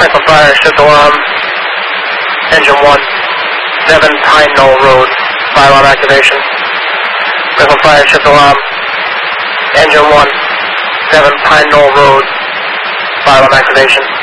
Vehicle fire, shift alarm. Engine 1, 7 Pine Knoll Road. Fire alarm activation. Vehicle fire, shift alarm. Engine 1, 7 Pine Knoll Road. Fire alarm activation.